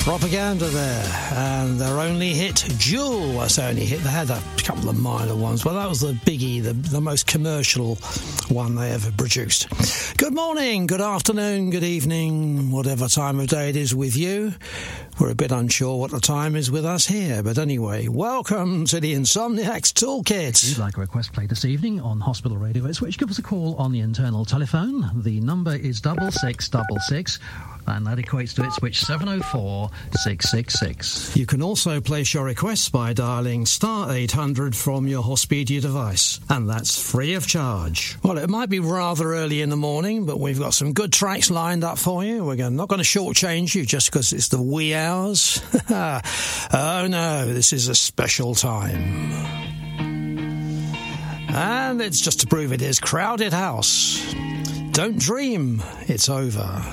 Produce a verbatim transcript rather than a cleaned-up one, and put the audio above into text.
Propaganda there, and their only hit, Jewel, was their only hit. They had a couple of minor ones, but that was the biggie, the, the most commercial one they ever produced. Good morning, good afternoon, good evening, whatever time of day it is with you. We're a bit unsure what the time is with us here, but anyway, welcome to the Insomniacs Toolkit. If you'd like a request played this evening on Hospital Radio Ipswich, give us a call on the internal telephone. The number is double six double six, and that equates to Ipswich seven oh four six six six. You can also place your requests by dialing star eight hundred from your Hospedia device, and that's free of charge. Well, it might be rather early in the morning, but we've got some good tracks lined up for you. We're not going to shortchange you just because it's the wee hours. Oh no, this is a special time. And it's just to prove it is Crowded House. Don't dream it's over.